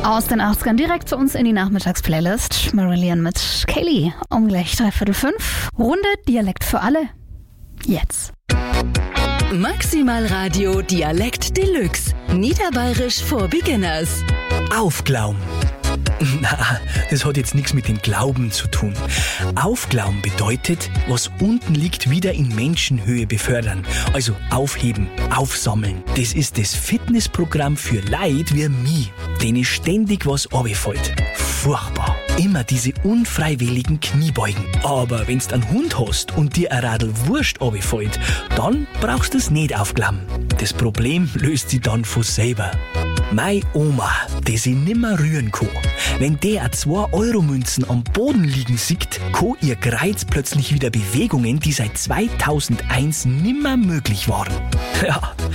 Aus den 80ern direkt zu uns in die Nachmittagsplaylist. Marillion mit Kaylee um gleich 5:45. Runde Dialekt für alle. Jetzt. Maximal Radio Dialekt Deluxe. Niederbayerisch for Beginners. Aufglauben. Na, das hat jetzt nichts mit dem Glauben zu tun. Aufglauben bedeutet, was unten liegt, wieder in Menschenhöhe befördern. Also aufheben, aufsammeln. Das ist das Fitnessprogramm für Leute wie mich, denen ständig was runterfällt. Furchtbar. Immer diese unfreiwilligen Kniebeugen. Aber wenn's einen Hund hast und dir ein Radl Wurst runterfällt, dann brauchst du es nicht aufglauben. Das Problem löst sich dann von selber. Meine Oma, die sie nimmer rühren kann, wenn der 2-Euro-Münzen am Boden liegen sieht, kann ihr Kreuz plötzlich wieder Bewegungen, die seit 2001 nimmer möglich waren. Ja,